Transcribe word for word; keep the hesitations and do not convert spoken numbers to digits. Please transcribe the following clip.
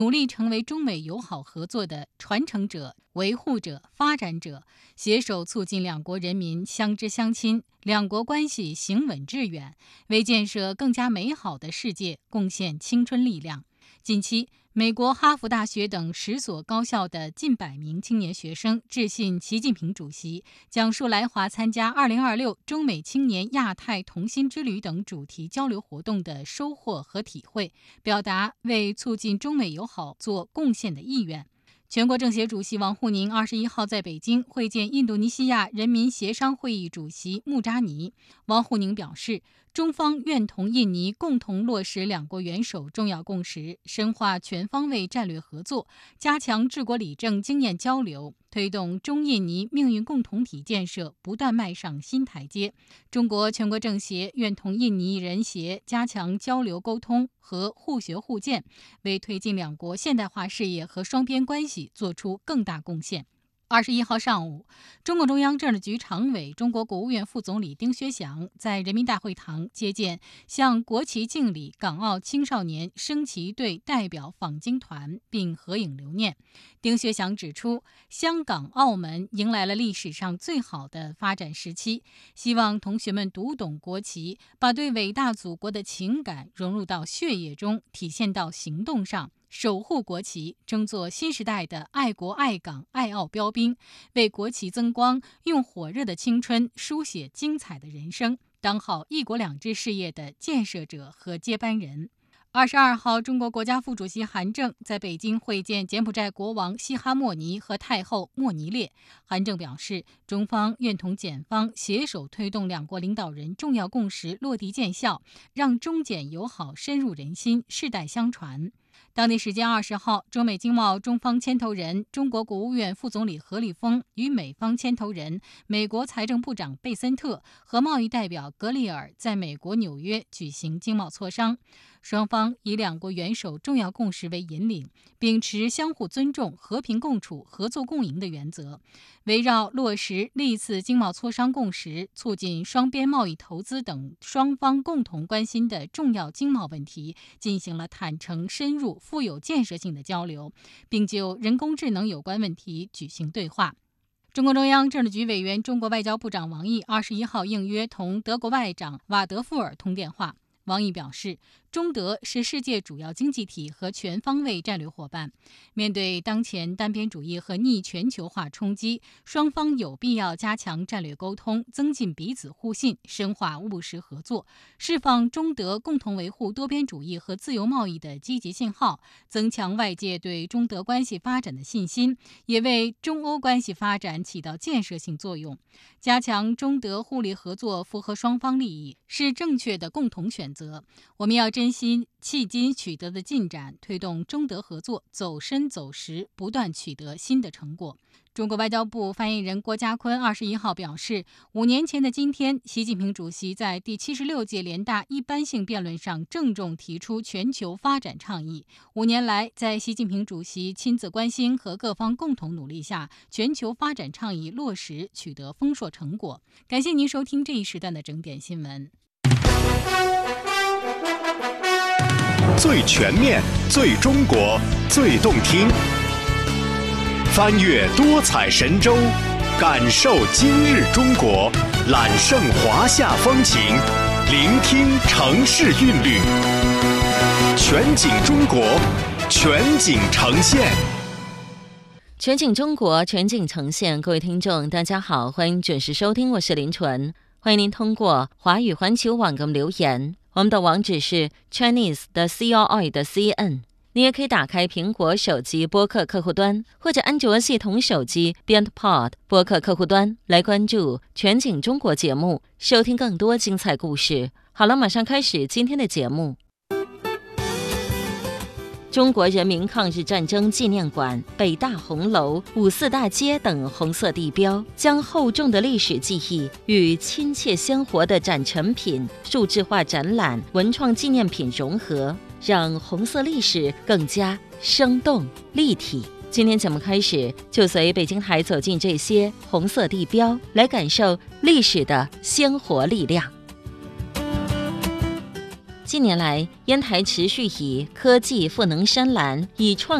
努力成为中美友好合作的传承者、维护者、发展者，携手促进两国人民相知相亲，两国关系行稳致远，为建设更加美好的世界贡献青春力量。近期，美国哈佛大学等十所高校的近百名青年学生致信习近平主席，讲述来华参加二零二六中美青年亚太同心之旅等主题交流活动的收获和体会，表达为促进中美友好做贡献的意愿。全国政协主席王沪宁二十一号在北京会见印度尼西亚人民协商会议主席穆扎尼。王沪宁表示，中方愿同印尼共同落实两国元首重要共识，深化全方位战略合作，加强治国理政经验交流，推动中印尼命运共同体建设不断迈上新台阶。中国全国政协愿同印尼人协加强交流沟通和互学互鉴，为推进两国现代化事业和双边关系做出更大贡献。二十一号上午，中共中央政治局常委、中国国务院副总理丁薛祥在人民大会堂接见向国旗敬礼港澳青少年升旗队代表访京团，并合影留念。丁薛祥指出，香港、澳门迎来了历史上最好的发展时期，希望同学们读懂国旗，把对伟大祖国的情感融入到血液中，体现到行动上。守护国旗，争做新时代的爱国爱港爱澳标兵，为国旗增光，用火热的青春书写精彩的人生，当好一国两制事业的建设者和接班人。二十二号，中国国家副主席韩正在北京会见柬埔寨国王西哈莫尼和太后莫尼列。韩正表示，中方愿同柬方携手推动两国领导人重要共识落地见效，让中柬友好深入人心，世代相传。当地时间二十号，中美经贸中方牵头人、中国国务院副总理何立峰与美方牵头人、美国财政部长贝森特和贸易代表格里尔在美国纽约举行经贸磋商。双方以两国元首重要共识为引领，秉持相互尊重、和平共处、合作共赢的原则，围绕落实历次经贸磋商共识、促进双边贸易投资等双方共同关心的重要经贸问题，进行了坦诚、深入、富有建设性的交流，并就人工智能有关问题举行对话。中共中央政治局委员、中国外交部长王毅二十一号应约同德国外长瓦德富尔通电话。王毅表示，中德是世界主要经济体和全方位战略伙伴。面对当前单边主义和逆全球化冲击，双方有必要加强战略沟通，增进彼此互信，深化务实合作，释放中德共同维护多边主义和自由贸易的积极信号，增强外界对中德关系发展的信心，也为中欧关系发展起到建设性作用。加强中德互利合作符合双方利益，是正确的共同选择。我们要珍惜迄今取得的进展，推动中德合作走深走实，不断取得新的成果。中国外交部发言人郭家坤二十一号表示，五年前的今天，习近平主席在第七十六届联大一般性辩论上郑重提出全球发展倡议。五年来，在习近平主席亲自关心和各方共同努力下，全球发展倡议落实取得丰硕成果。感谢您收听这一时段的整点新闻。 最全面、最中国、最动听，翻越多彩神州，感受今日中国，揽胜华夏风情，聆听城市韵律，全景中国，全景呈现。 全景中国，全景呈现。各位听众，大家好，欢迎准时收听，我是林纯。欢迎您通过华语环球网给我们留言，我们的网址是 Chinese 的 C O I 的 C N。你也可以打开苹果手机播客客户端，或者安卓系统手机 BeyondPod 播客客户端来关注全景中国节目，收听更多精彩故事。好了，马上开始今天的节目。中国人民抗日战争纪念馆、北大红楼、五四大街等红色地标，将厚重的历史记忆与亲切鲜活的展陈品、数字化展览、文创纪念品融合，让红色历史更加生动立体。今天节目开始，就随北京台走进这些红色地标，来感受历史的鲜活力量。 近年来，烟台持续以科技赋能深蓝，以创